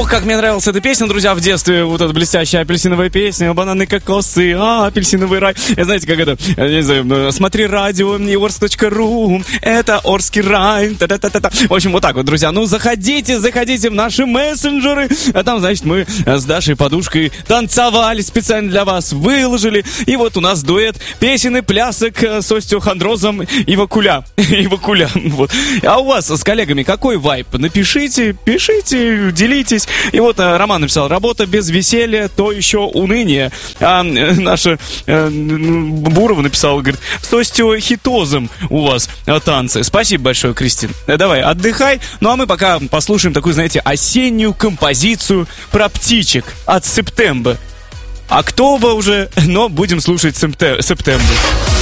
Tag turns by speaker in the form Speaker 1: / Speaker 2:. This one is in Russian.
Speaker 1: Ох, как мне нравилась эта песня, друзья, в детстве. Вот эта блестящая апельсиновая песня. Бананы, кокосы, апельсиновый рай. Знаете, как это? Я не знаю, смотри радио, orsk.ru. Это Орский рай. Та-та-та-та. В общем, вот так вот, друзья. Ну, заходите в наши мессенджеры. А там, значит, мы с Дашей Подушкой танцевали специально для вас, выложили. И вот у нас дуэт песен и плясок с остеохондрозом и Вакуля. Вот. А у вас с коллегами какой вайб? Напишите, пишите, делитесь. И вот Роман написал: работа без веселья, то еще уныние. А наша Бурова написала, говорит, с остеохитозом у вас танцы. Спасибо большое, Кристин. Давай, отдыхай. Ну а мы пока послушаем такую, знаете, осеннюю композицию про птичек от Септембр. Октябрь уже, но будем слушать Септембр.